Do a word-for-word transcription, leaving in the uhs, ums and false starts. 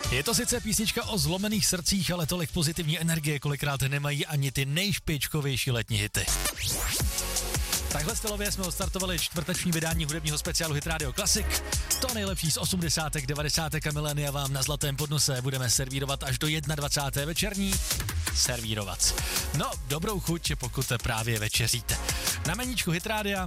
Je to sice písnička o zlomených srdcích, ale tolik pozitivní energie kolikrát nemají ani ty nejšpičkovější letní hity. Takhle stylově jsme odstartovali čtvrteční vydání hudebního speciálu Hit Radio Classic. To nejlepší z osmdesátek, devadesátek a milénia vám na zlatém podnose budeme servírovat až do dvacáté první večerní. Servírovat. No, dobrou chuť, pokud právě večeříte. Na meníčku Hit Rádia